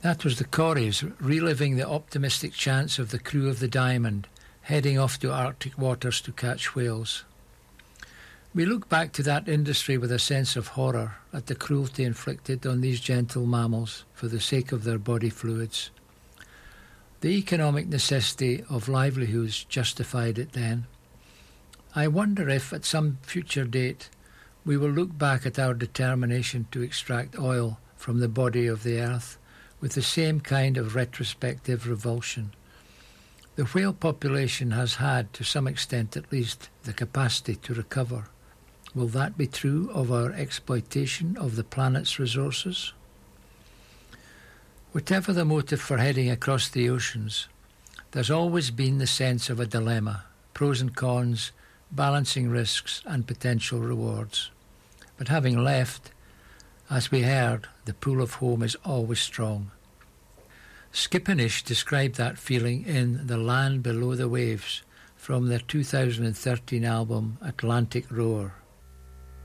That was the Corries reliving the optimistic chance of the crew of the Diamond heading off to Arctic waters to catch whales. We look back to that industry with a sense of horror at the cruelty inflicted on these gentle mammals for the sake of their body fluids. The economic necessity of livelihoods justified it then. I wonder if, at some future date, we will look back at our determination to extract oil from the body of the earth with the same kind of retrospective revulsion. The whale population has had, to some extent at least, the capacity to recover. Will that be true of our exploitation of the planet's resources? Whatever the motive for heading across the oceans, there's always been the sense of a dilemma, pros and cons, balancing risks and potential rewards. But having left, as we heard, the pull of home is always strong. Skipponish described that feeling in The Land Below the Waves from their 2013 album Atlantic Roar.